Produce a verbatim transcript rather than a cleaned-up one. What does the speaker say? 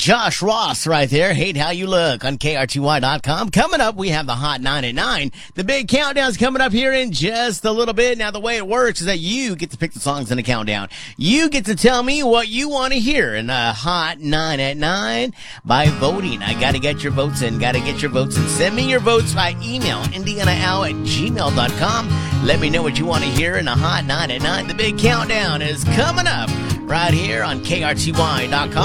Josh Ross right there. Hate How You Look on K R T Y dot com. Coming up, we have the Hot nine at nine. The big countdown's coming up here in just a little bit. Now, the way it works is that you get to pick the songs in the countdown. You get to tell me what you want to hear in the Hot nine at nine by voting. I got to get your votes in. Got to get your votes in. Send me your votes by email, indiana owl at gmail dot com. Let me know what you want to hear in the Hot nine at nine. The big countdown is coming up right here on K R T Y dot com.